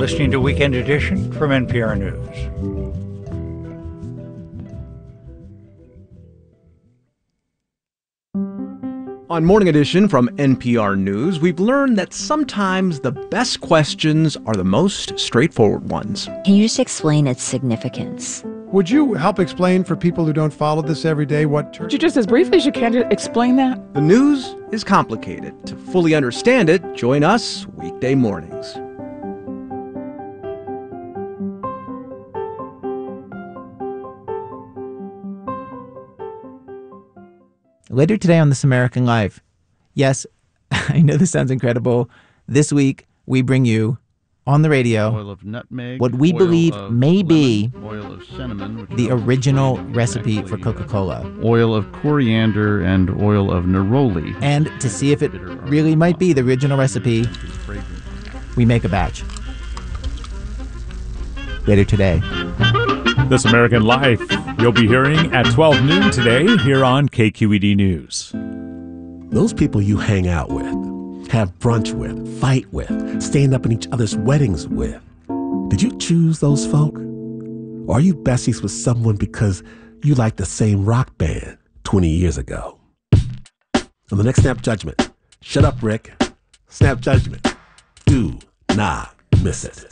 listening to Weekend Edition from NPR News. On Morning Edition from NPR News, we've learned that sometimes the best questions are the most straightforward ones. Can you just explain its significance? Would you help explain for people who don't follow this every day what... Would you just as briefly as you can explain that? The news is complicated. To fully understand it, join us weekday mornings. Later today on This American Life. Yes, I know this sounds incredible. This week, we bring you on the radio oil of nutmeg, what we believe may be oil of cinnamon, the original recipe for Coca-Cola. Oil of coriander and oil of neroli. And to see if it really might be the original recipe, we make a batch. Later today. This American Life, you'll be hearing at 12 noon today here on KQED News. Those people you hang out with, have brunch with, fight with, stand up in each other's weddings with. Did you choose those folk? Or are you besties with someone because you like the same rock band 20 years ago? On the next Snap Judgment, shut up, Rick. Snap Judgment. Do not miss it.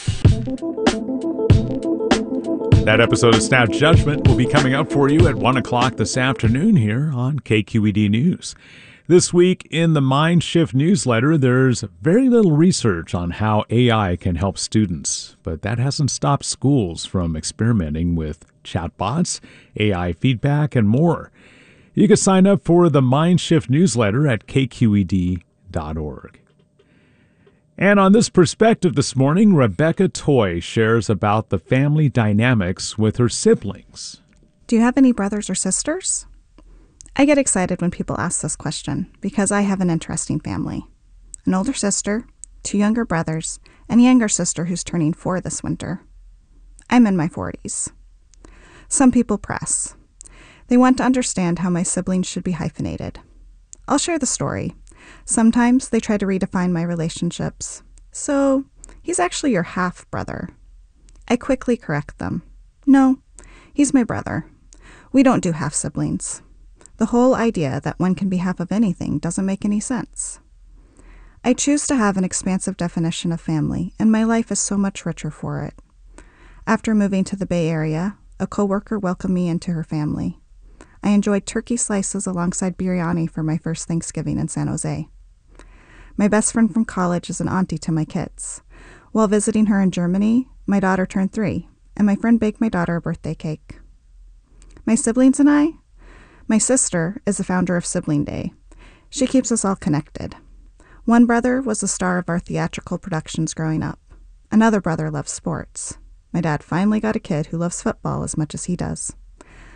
That episode of Snap Judgment will be coming up for you at 1 o'clock this afternoon here on KQED News. This week in the Mind Shift newsletter, there's very little research on how AI can help students, but that hasn't stopped schools from experimenting with chatbots, AI feedback, and more. You can sign up for the Mind Shift newsletter at kqed.org. And on this perspective this morning, Rebecca Toy shares about the family dynamics with her siblings. Do you have any brothers or sisters? I get excited when people ask this question because I have an interesting family. An older sister, 2 younger brothers, and a younger sister who's turning 4 this winter. I'm in my 40s. Some people press. They want to understand how my siblings should be hyphenated. I'll share the story. Sometimes they try to redefine my relationships. So, he's actually your half-brother. I quickly correct them. No, he's my brother. We don't do half-siblings. The whole idea that one can be half of anything doesn't make any sense. I choose to have an expansive definition of family, and my life is so much richer for it. After moving to the Bay Area, a coworker welcomed me into her family. I enjoyed turkey slices alongside biryani for my first Thanksgiving in San Jose. My best friend from college is an auntie to my kids. While visiting her in Germany, my daughter turned 3, and my friend baked my daughter a birthday cake. My siblings and I? My sister is the founder of Sibling Day. She keeps us all connected. One brother was the star of our theatrical productions growing up. Another brother loves sports. My dad finally got a kid who loves football as much as he does.